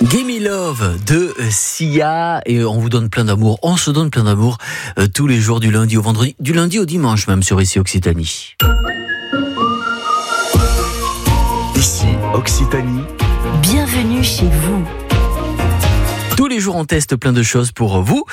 Gimme Love de Sia, et on vous donne plein d'amour, on se donne plein d'amour tous les jours du lundi au vendredi, du lundi au dimanche même sur ici Occitanie. Ici Occitanie. Bienvenue chez vous. Tous les jours, on teste plein de choses pour vous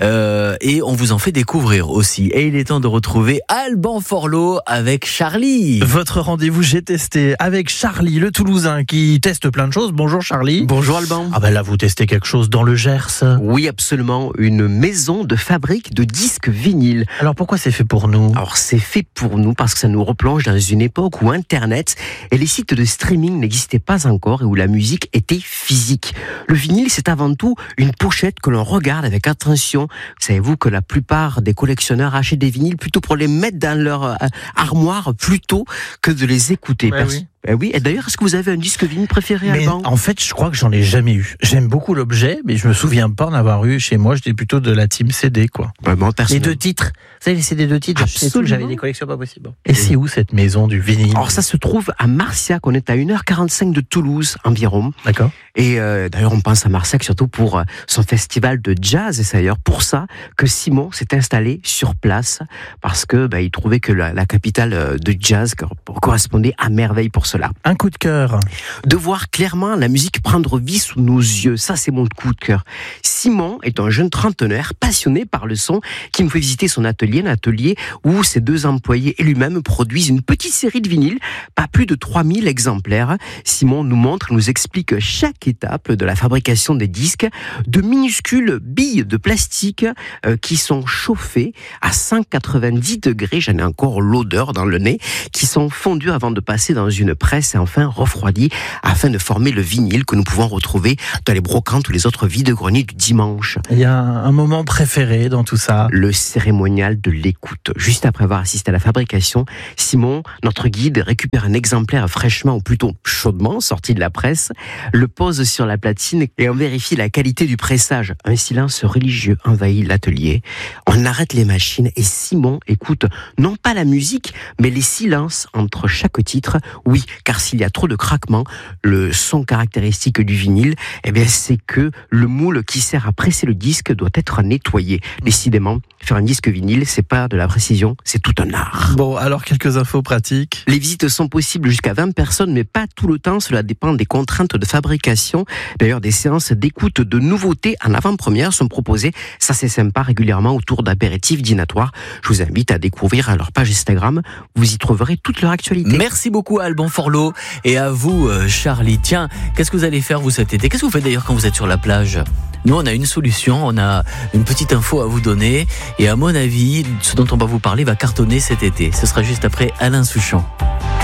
et on vous en fait découvrir aussi. Et il est temps de retrouver Alban Forlot avec Charlie. Votre rendez-vous J'ai testé avec Charlie, le Toulousain, qui teste plein de choses. Bonjour Charlie. Bonjour Alban. Ah ben là, vous testez quelque chose dans le Gers. Oui, absolument. Une maison de fabrique de disques vinyles. Alors pourquoi c'est fait pour nous ? Alors c'est fait pour nous parce que ça nous replonge dans une époque où Internet et les sites de streaming n'existaient pas encore et où la musique était physique. Le vinyle, c'est avant tout une pochette que l'on regarde avec attention. Savez-vous que la plupart des collectionneurs achètent des vinyles plutôt pour les mettre dans leur armoire plutôt que de les écouter. Oui. Oui, et d'ailleurs, est-ce que vous avez un disque vinyle préféré, Alban ? En fait, je crois que j'en ai jamais eu. J'aime beaucoup l'objet, mais je me souviens pas en avoir eu chez moi. J'étais plutôt de la team CD, quoi. Moi, Les 2 titres. Vous savez, les CD 2 titres, Absolument. j'avais des collections pas possibles. Et c'est où cette maison du vinyle ? Alors ça se trouve à Marciac, on est à 1h45 de Toulouse environ. D'accord. Et d'ailleurs on pense à Marciac surtout pour son festival de jazz, et c'est d'ailleurs pour ça que Simon s'est installé sur place, parce que il trouvait que la capitale de jazz correspondait à merveille pour cela. Un coup de cœur. De voir clairement la musique prendre vie sous nos yeux, ça c'est mon coup de cœur. Simon est un jeune trentenaire passionné par le son qui nous fait visiter son atelier, un atelier où ses 2 employés et lui-même produisent une petite série de vinyles, pas plus de 3000 exemplaires. Simon nous montre, nous explique chaque étape de la fabrication des disques, de minuscules billes de plastique qui sont chauffées à 190 degrés, j'en ai encore l'odeur dans le nez, qui sont fondues avant de passer dans une presse et enfin refroidies afin de former le vinyle que nous pouvons retrouver dans les brocantes ou les autres vides-greniers du dimanche. Il y a un moment préféré dans tout ça. Le cérémonial de l'écoute. Juste après avoir assisté à la fabrication, Simon, notre guide, récupère un exemplaire fraîchement ou plutôt chaudement sorti de la presse, le pose sur la platine et on vérifie la qualité du pressage. Un silence religieux envahit l'atelier. On arrête les machines et Simon écoute non pas la musique, mais les silences entre chaque titre. Oui, car s'il y a trop de craquements, le son caractéristique du vinyle, c'est que le moule qui sert à presser le disque doit être nettoyé. Décidément, faire un disque vinyle, c'est pas de la précision, c'est tout un art. Bon, alors quelques infos pratiques. Les visites sont possibles jusqu'à 20 personnes, mais pas tout le temps. Cela dépend des contraintes de fabrication. D'ailleurs, des séances d'écoute de nouveautés en avant-première sont proposées. Ça, c'est sympa, régulièrement autour d'apéritifs dînatoires. Je vous invite à découvrir leur page Instagram. Vous y trouverez toute leur actualité. Merci beaucoup à Alban Forlot et à vous Charlie. Tiens, qu'est-ce que vous allez faire vous cet été ? Qu'est-ce que vous faites d'ailleurs quand vous êtes sur la plage ? Nous, on a une solution, on a une petite info à vous donner et à mon avis, ce dont on va vous parler va cartonner cet été. Ce sera juste après Alain Souchon.